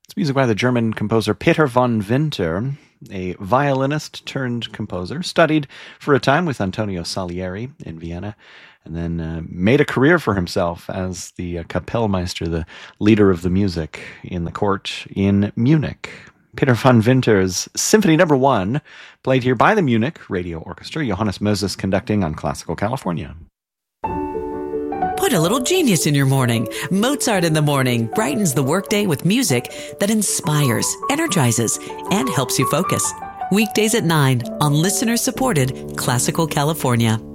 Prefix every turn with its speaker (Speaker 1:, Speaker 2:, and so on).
Speaker 1: It's music by the German composer Peter von Winter, a violinist turned composer, studied for a time with Antonio Salieri in Vienna, and then made a career for himself as the Kapellmeister, the leader of the music in the court in Munich. Peter von Winter's Symphony No. 1, played here by the Munich Radio Orchestra, Johannes Moses conducting on Classical California.
Speaker 2: Put a little genius in your morning. Mozart in the Morning brightens the workday with music that inspires, energizes, and helps you focus. Weekdays at 9 on listener-supported Classical California.